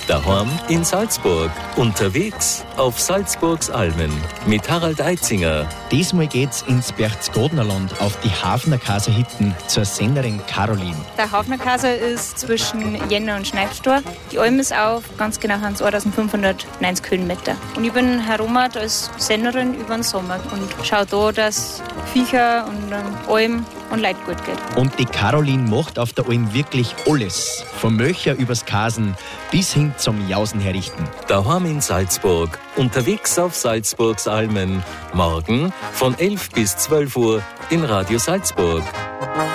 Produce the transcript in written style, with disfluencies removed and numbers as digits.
Daheim in Salzburg. Unterwegs auf Salzburgs Almen mit Harald Eitzinger. Diesmal geht's ins Berchtesgadenerland auf die Hafnerkaser Hitten zur Sennerin Caroline. Der Hafnerkaser ist zwischen Jänner und Schneidstor. Die Alm ist auf, ganz genau haben es 1590 Höhenmeter. Und ich bin herumat als Sennerin über den Sommer und schaue da, dass Viecher und Alm und Leid gut geht. Und die Caroline macht auf der Alm wirklich alles. Vom Möcher übers Kasen bis hin zum Jausen herrichten. Daheim in Salzburg. Unterwegs auf Salzburgs Almen. Morgen von 11 bis 12 Uhr in Radio Salzburg.